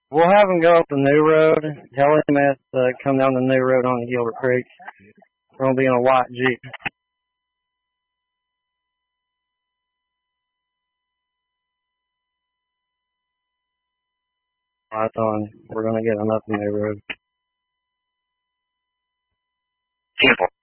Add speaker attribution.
Speaker 1: We'll have him go up the new road. Tell him to come down the new road on Gilbert Creek. We're going to be in a white Jeep. Lights on. We're going to get him up the new road.